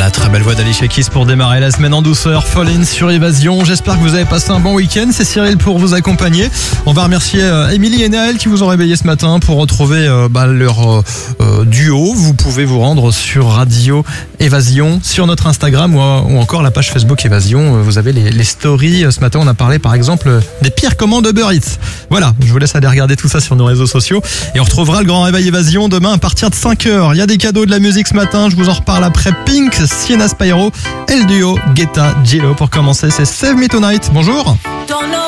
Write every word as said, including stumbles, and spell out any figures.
La très belle voix d'Alicia Keys pour démarrer la semaine en douceur. Fall In sur Évasion. J'espère que vous avez passé un bon week-end. C'est Cyril pour vous accompagner. On va remercier euh, Émilie et Naël qui vous ont réveillé ce matin pour retrouver euh, bah, leur euh, duo. Vous pouvez vous rendre sur Radio Évasion, sur notre Instagram ou, ou encore la page Facebook Évasion. Vous avez les, les stories. Ce matin, on a parlé par exemple des pires commandes Uber Eats. Voilà, je vous laisse aller regarder tout ça sur nos réseaux sociaux. Et on retrouvera le grand réveil Évasion demain à partir de cinq heures. Il y a des cadeaux, de la musique ce matin. Je vous en reparle après Pink, Sienna Spyro et le duo Guetta Gillo. Pour commencer, c'est Save Me Tonight. Bonjour.